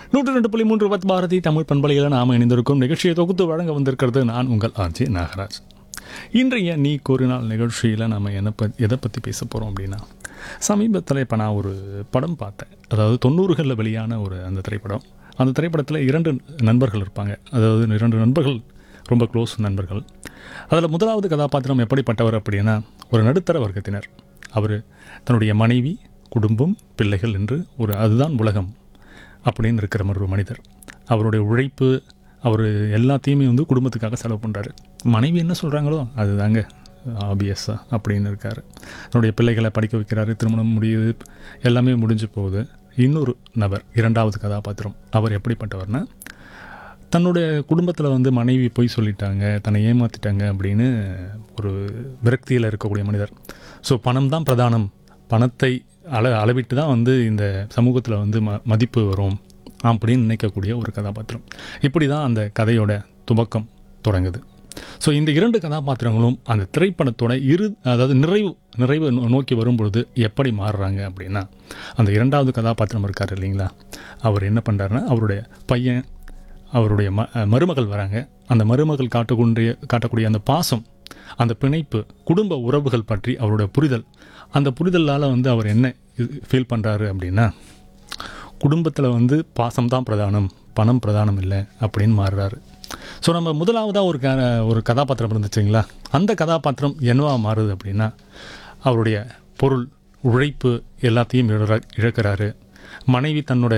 102.3 வத் பாரதி தமிழ் பண்பலையில் நாம் இணைந்திருக்கும் நிகழ்ச்சியை தொகுத்து வழங்க வந்திருக்கிறது நான் உங்கள் ஆர்ஜி நாகராஜ். இன்றைய நீ கூறினால் நிகழ்ச்சியில் நம்ம எதை பற்றி பேச போகிறோம் அப்படின்னா, சமீபத்தில் இப்போ நான் ஒரு படம் பார்த்தேன். அதாவது 90களில் வெளியான அந்த திரைப்படம். அந்த திரைப்படத்தில் 2 நண்பர்கள் இருப்பாங்க. அதாவது 2 நண்பர்கள், ரொம்ப க்ளோஸ் நண்பர்கள். அதில் முதலாவது கதாபாத்திரம் எப்படிப்பட்டவர் அப்படின்னா, ஒரு நடுத்தர வர்க்கத்தினர். அவர் தன்னுடைய மனைவி, குடும்பம், பிள்ளைகள் என்று அதுதான் உலகம் அப்படின்னு இருக்கிற ஒரு மனிதர். அவருடைய உழைப்பு, அவர் எல்லாத்தையுமே குடும்பத்துக்காக செலவு பண்ணுறாரு. மனைவி என்ன சொல்கிறாங்களோ அது தாங்க ஆபியஸாக அப்படின்னு இருக்கார். தன்னுடைய பிள்ளைகளை படிக்க வைக்கிறாரு. திருமணம் முடியுது, எல்லாமே முடிஞ்சு போகுது. இன்னொரு நபர், 2வது கதாபாத்திரம், அவர் எப்படிப்பட்டவர்னா, தன்னுடைய குடும்பத்தில் மனைவி போய் சொல்லிட்டாங்க, தன்னை ஏமாற்றிட்டாங்க அப்படின்னு ஒரு விரக்தியில் இருக்கக்கூடிய மனிதர். ஸோ பணம் தான் பிரதானம், பணத்தை அளவிட்டு தான் இந்த சமூகத்தில் மதிப்பு வரும் அப்படின்னு நினைக்கக்கூடிய ஒரு கதாபாத்திரம். இப்படி தான் அந்த கதையோட துவக்கம் தொடங்குது. ஸோ இந்த 2 கதாபாத்திரங்களும் அந்த திரைப்படத்தோட அதாவது நிறைவு நோக்கி வரும்பொழுது எப்படி மாறுறாங்க அப்படின்னா, அந்த 2வது கதாபாத்திரம் இருக்கார் இல்லைங்களா, அவர் என்ன பண்ணுறாருன்னா, அவருடைய பையன், அவருடைய மருமகள் வராங்க. அந்த மருமகள் காட்டக்கூடிய அந்த பாசம், அந்த பிணைப்பு, குடும்ப உறவுகள் பற்றி அவருடைய புரிதல், அந்த புரிதலால் அவர் என்ன ஃபீல் பண்ணுறாரு அப்படின்னா, குடும்பத்தில் பாசம் தான் பிரதானம், பணம் பிரதானம் இல்லை அப்படின்னு மாறுறாரு. ஸோ நம்ம முதலாவதாக ஒரு கதாபாத்திரம் இருந்துச்சுங்களா, அந்த கதாபாத்திரம் என்னவா மாறுது அப்படின்னா, அவருடைய பொருள், உழைப்பு எல்லாத்தையும் இழக்கிறாரு. மனைவி தன்னோட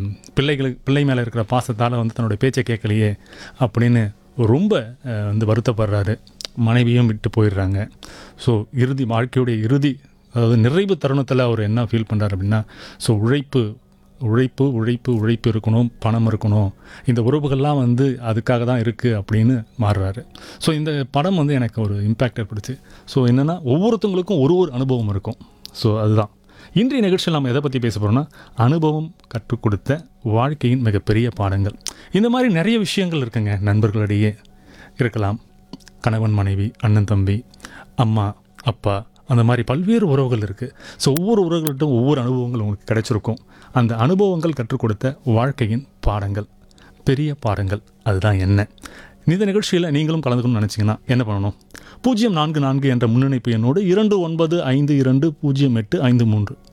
பிள்ளை மேலே இருக்கிற பாசத்தால் தன்னுடைய பேச்சை கேட்கலையே அப்படின்னு ரொம்ப வருத்தப்படுறாரு. மனைவியும் விட்டு போயிடுறாங்க. ஸோ வாழ்க்கையுடைய இறுதி, அதாவது நிறைவு தருணத்தில் அவர் என்ன ஃபீல் பண்ணுறாரு அப்படின்னா, ஸோ உழைப்பு உழைப்பு உழைப்பு உழைப்பு இருக்கணும், பணம் இருக்கணும், இந்த உறவுகள்லாம் அதுக்காக தான் இருக்குது அப்படின்னு மாறுறாரு. ஸோ இந்த படம் எனக்கு ஒரு இம்பேக்ட் ஏற்படுச்சு. ஸோ என்னென்னா, ஒவ்வொருத்தவங்களுக்கும் ஒரு அனுபவம் இருக்கும். ஸோ அதுதான் இன்றைய நிகழ்ச்சியில் நம்ம எதை பற்றி பேச போகிறோம்னா, அனுபவம் கற்றுக் கொடுத்த வாழ்க்கையின் மிகப்பெரிய பாடங்கள். இந்த மாதிரி நிறைய விஷயங்கள் இருக்குங்க. நண்பர்களிடையே இருக்கலாம், கணவன் மனைவி, அண்ணன் தம்பி, அம்மா அப்பா, அந்த மாதிரி பல்வேறு உறவுகள் இருக்குது. ஸோ ஒவ்வொரு உறவுகள்கிட்டும் ஒவ்வொரு அனுபவங்கள் உங்களுக்கு கிடைச்சிருக்கும். அந்த அனுபவங்கள் கற்றுக் கொடுத்த வாழ்க்கையின் பாடங்கள், பெரிய பாடங்கள், அதுதான் என்ன. இந்த நிகழ்ச்சியில் நீங்களும் கலந்துக்கணும்னு நினச்சிங்கன்னா என்ன பண்ணணும்? 044 என்ற முன்னிணைப்பு எண்ணோடு 29520853